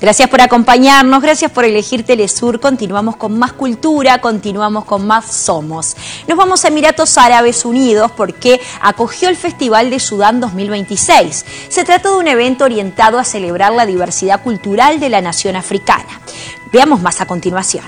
Gracias por acompañarnos, gracias por elegir Telesur. Continuamos con más cultura, continuamos con más Somos. Nos vamos a Emiratos Árabes Unidos porque acogió el Festival de Sudán 2026. Se trata de un evento orientado a celebrar la diversidad cultural de la nación africana. Veamos más a continuación.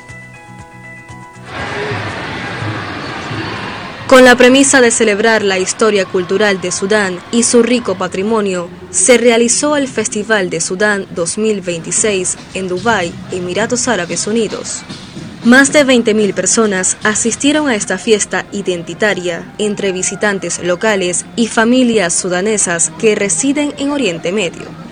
Con la premisa de celebrar la historia cultural de Sudán y su rico patrimonio, se realizó el Festival de Sudán 2026 en Dubái, Emiratos Árabes Unidos. Más de 20.000 personas asistieron a esta fiesta identitaria entre visitantes locales y familias sudanesas que residen en Oriente Medio.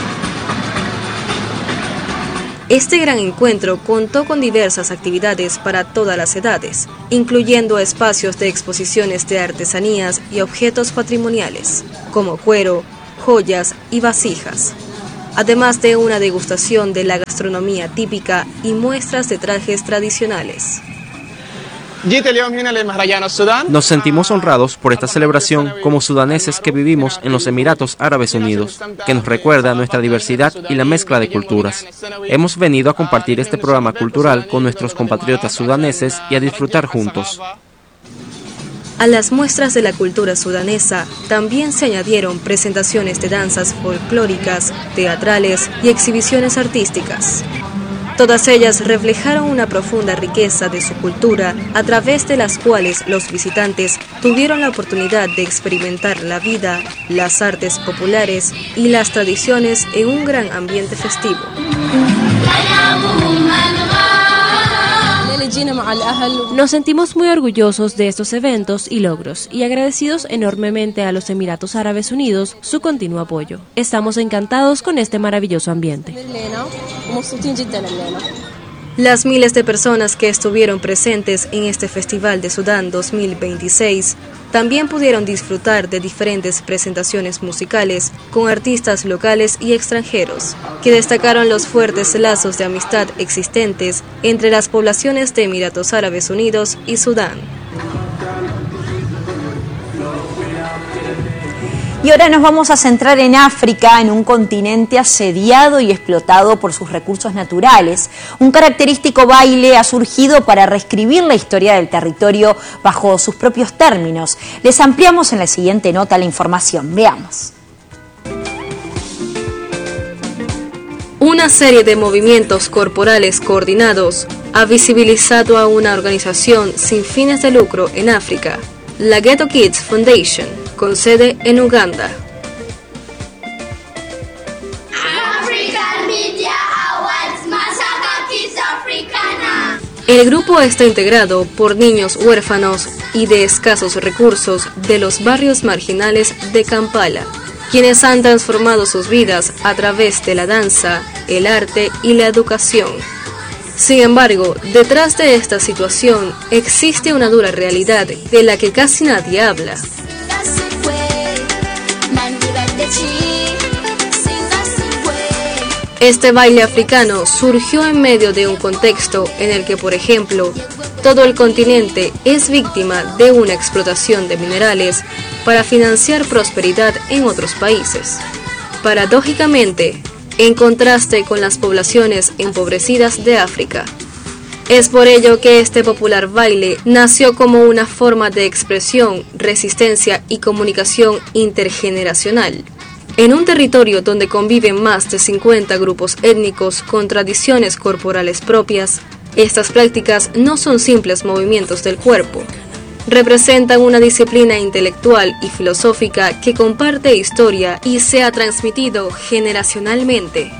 Este gran encuentro contó con diversas actividades para todas las edades, incluyendo espacios de exposiciones de artesanías y objetos patrimoniales, como cuero, joyas y vasijas, además de una degustación de la gastronomía típica y muestras de trajes tradicionales. Nos sentimos honrados por esta celebración como sudaneses que vivimos en los Emiratos Árabes Unidos, que nos recuerda nuestra diversidad y la mezcla de culturas. Hemos venido a compartir este programa cultural con nuestros compatriotas sudaneses y a disfrutar juntos. A las muestras de la cultura sudanesa también se añadieron presentaciones de danzas folclóricas, teatrales y exhibiciones artísticas. Todas ellas reflejaron una profunda riqueza de su cultura, a través de las cuales los visitantes tuvieron la oportunidad de experimentar la vida, las artes populares y las tradiciones en un gran ambiente festivo. Nos sentimos muy orgullosos de estos eventos y logros y agradecidos enormemente a los Emiratos Árabes Unidos su continuo apoyo. Estamos encantados con este maravilloso ambiente. Las miles de personas que estuvieron presentes en este Festival de Sudán 2026 también pudieron disfrutar de diferentes presentaciones musicales con artistas locales y extranjeros, que destacaron los fuertes lazos de amistad existentes entre las poblaciones de Emiratos Árabes Unidos y Sudán. Y ahora nos vamos a centrar en África, en un continente asediado y explotado por sus recursos naturales. Un característico baile ha surgido para reescribir la historia del territorio bajo sus propios términos. Les ampliamos en la siguiente nota la información. Veamos. Una serie de movimientos corporales coordinados ha visibilizado a una organización sin fines de lucro en África, la Ghetto Kids Foundation, con sede en Uganda. El grupo está integrado por niños huérfanos y de escasos recursos de los barrios marginales de Kampala, quienes han transformado sus vidas a través de la danza, el arte y la educación. Sin embargo, detrás de esta situación existe una dura realidad de la que casi nadie habla. Este baile africano surgió en medio de un contexto en el que, por ejemplo, todo el continente es víctima de una explotación de minerales para financiar prosperidad en otros países. Paradójicamente, en contraste con las poblaciones empobrecidas de África. Es por ello que este popular baile nació como una forma de expresión, resistencia y comunicación intergeneracional. En un territorio donde conviven más de 50 grupos étnicos con tradiciones corporales propias, estas prácticas no son simples movimientos del cuerpo. Representan una disciplina intelectual y filosófica que comparte historia y se ha transmitido generacionalmente.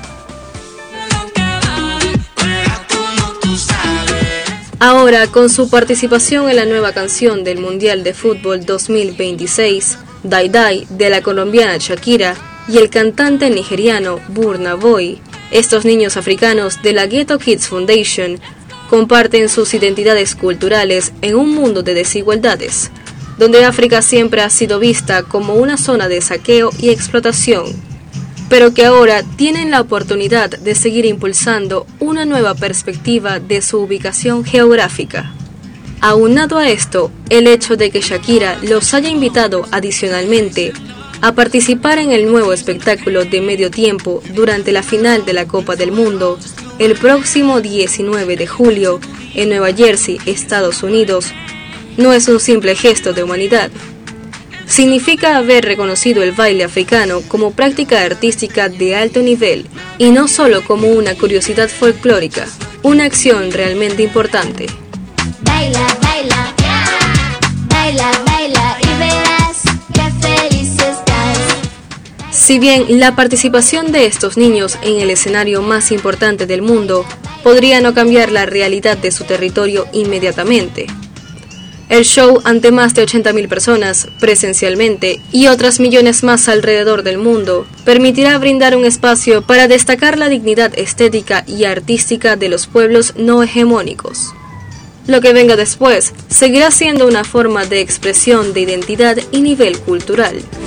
Ahora, con su participación en la nueva canción del Mundial de Fútbol 2026, Dai Dai, de la colombiana Shakira, y el cantante nigeriano Burna Boy, estos niños africanos de la Ghetto Kids Foundation comparten sus identidades culturales en un mundo de desigualdades, donde África siempre ha sido vista como una zona de saqueo y explotación, pero que ahora tienen la oportunidad de seguir impulsando una nueva perspectiva de su ubicación geográfica. Aunado a esto, el hecho de que Shakira los haya invitado adicionalmente a participar en el nuevo espectáculo de medio tiempo durante la final de la Copa del Mundo el próximo 19 de julio en Nueva Jersey, Estados Unidos, no es un simple gesto de humanidad. Significa haber reconocido el baile africano como práctica artística de alto nivel y no solo como una curiosidad folclórica, una acción realmente importante. Baila, baila, baila, baila y verás qué feliz estás. Si bien la participación de estos niños en el escenario más importante del mundo podría no cambiar la realidad de su territorio inmediatamente, el show ante más de 80.000 personas presencialmente y otras millones más alrededor del mundo permitirá brindar un espacio para destacar la dignidad estética y artística de los pueblos no hegemónicos. Lo que venga después seguirá siendo una forma de expresión de identidad y nivel cultural.